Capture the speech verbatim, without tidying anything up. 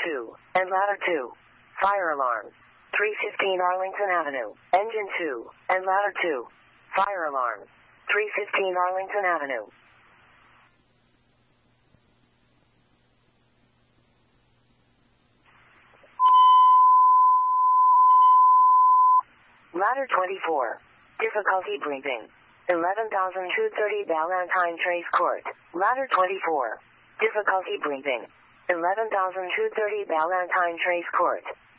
two, and ladder two. Fire alarm. three fifteen Arlington Avenue. Engine two, and ladder two. Fire alarm. three fifteen Arlington Avenue. Ladder twenty-four. Difficulty breathing. eleven thousand two hundred thirty Ballantyne Trace Court. Ladder twenty-four. Difficulty breathing. eleven thousand two hundred thirty Ballantyne Trace Court.